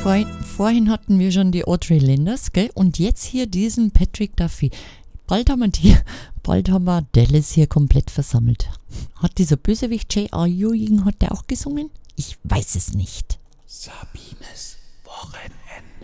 Vorhin hatten wir schon die Audrey Linders, gell? Und jetzt hier diesen Patrick Duffy. Bald haben wir Dallas hier komplett versammelt. Hat dieser Bösewicht J.R. Ewing, hat der auch gesungen? Ich weiß es nicht. Sabines Wochenende.